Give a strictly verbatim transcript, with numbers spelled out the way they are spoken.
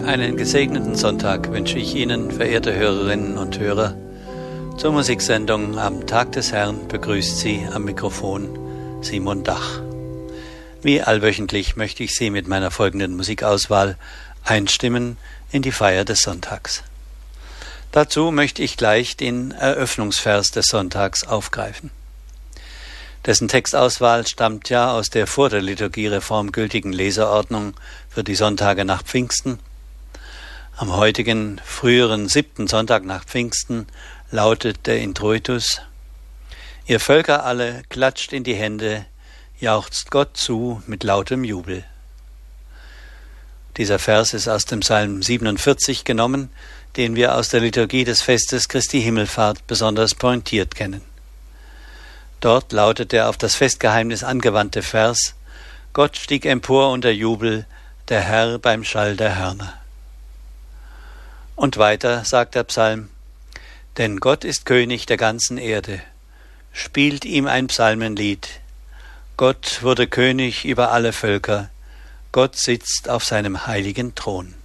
Einen gesegneten Sonntag wünsche ich Ihnen, verehrte Hörerinnen und Hörer. Zur Musiksendung am Tag des Herrn begrüßt Sie am Mikrofon Simon Dach. Wie allwöchentlich möchte ich Sie mit meiner folgenden Musikauswahl einstimmen in die Feier des Sonntags. Dazu möchte ich gleich den Eröffnungsvers des Sonntags aufgreifen. Dessen Textauswahl stammt ja aus der vor der Liturgiereform gültigen Leseordnung für die Sonntage nach Pfingsten. Am heutigen, früheren siebten Sonntag nach Pfingsten lautet der Introitus: Ihr Völker alle, klatscht in die Hände, jauchzt Gott zu mit lautem Jubel. Dieser Vers ist aus dem Psalm siebenundvierzig genommen, den wir aus der Liturgie des Festes Christi Himmelfahrt besonders pointiert kennen. Dort lautet der auf das Festgeheimnis angewandte Vers: Gott stieg empor unter Jubel, der Herr beim Schall der Hörner. Und weiter sagt der Psalm: Denn Gott ist König der ganzen Erde. Spielt ihm ein Psalmenlied. Gott wurde König über alle Völker. Gott sitzt auf seinem heiligen Thron.